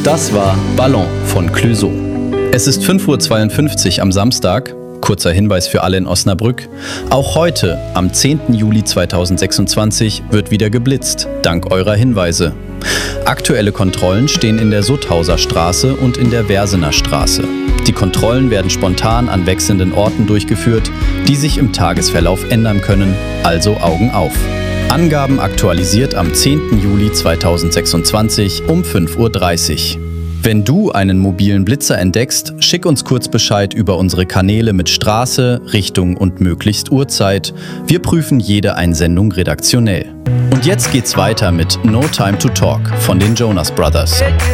Das war Ballon von Clouseau. Es ist 5:52 Uhr am Samstag. Kurzer Hinweis für alle in Osnabrück. Auch heute, am 10. Juli 2026, wird wieder geblitzt, dank eurer Hinweise. Aktuelle Kontrollen stehen in der Sutthauser Straße und in der Versener Straße. Die Kontrollen werden spontan an wechselnden Orten durchgeführt, die sich im Tagesverlauf ändern können, also Augen auf. Angaben aktualisiert am 10. Juli 2026 um 5:30 Uhr. Wenn du einen mobilen Blitzer entdeckst, schick uns kurz Bescheid über unsere Kanäle mit Straße, Richtung und möglichst Uhrzeit. Wir prüfen jede Einsendung redaktionell. Und jetzt geht's weiter mit No Time to Talk von den Jonas Brothers.